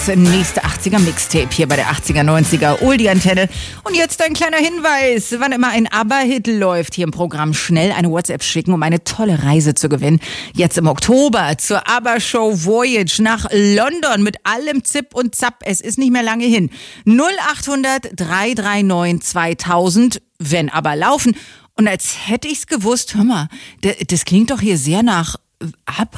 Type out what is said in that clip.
das nächste 80er Mixtape hier bei der 80er 90er Oldie-Antenne. Und jetzt ein kleiner Hinweis, wann immer ein ABBA-Hit läuft, hier im Programm schnell eine WhatsApp schicken, um eine tolle Reise zu gewinnen. Jetzt im Oktober zur ABBA-Show Voyage nach London mit allem Zip und Zap. Es ist nicht mehr lange hin. 0800 339 2000, wenn ABBA laufen. Und als hätte ich's gewusst, hör mal, das klingt doch hier sehr nach ABBA.